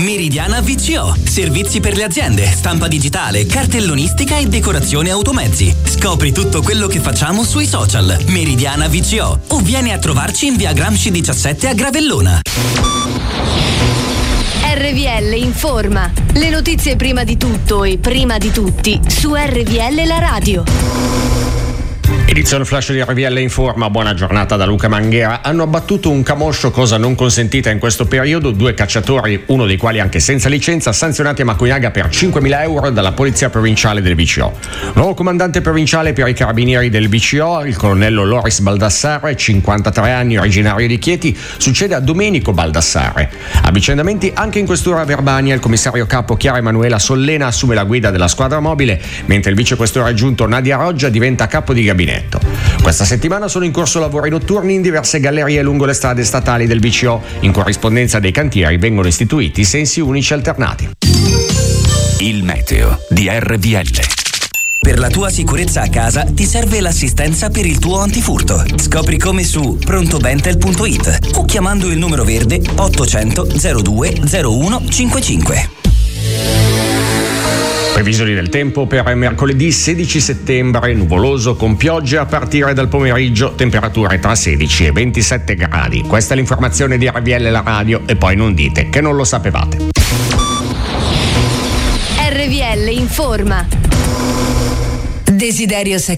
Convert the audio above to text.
Meridiana VCO. Servizi per le aziende, stampa digitale, cartellonistica e decorazione automezzi. Scopri tutto quello che facciamo sui social. Meridiana VCO. O vieni a trovarci in via Gramsci 17 a Gravellona. RVL informa. Le notizie prima di tutto e prima di tutti su RVL la radio. Edizione flash di RVL Informa, buona giornata da Luca Manghera. Hanno abbattuto un camoscio, cosa non consentita in questo periodo. 2 cacciatori, uno dei quali anche senza licenza, sanzionati a Macugnaga per 5.000 euro dalla Polizia Provinciale del VCO. Nuovo comandante provinciale per i carabinieri del VCO, il colonnello Loris Baldassarre, 53 anni, originario di Chieti, succede a Domenico Baldassarre. Avvicendamenti anche in questura a Verbania. Il commissario capo Chiara Emanuela Sollena assume la guida della squadra mobile, mentre il vicequestore aggiunto Nadia Roggia diventa capo di gabinetto. Questa settimana sono in corso lavori notturni in diverse gallerie lungo le strade statali del VCO. In corrispondenza dei cantieri vengono istituiti sensi unici alternati. Il meteo di RVL. Per la tua sicurezza a casa ti serve l'assistenza per il tuo antifurto. Scopri come su prontobentel.it o chiamando il numero verde 800 02 01 55. Previsioni del tempo per mercoledì 16 settembre, nuvoloso con piogge a partire dal pomeriggio, temperature tra 16 e 27 gradi. Questa è l'informazione di RVL la radio e poi non dite che non lo sapevate. RVL informa. Desiderio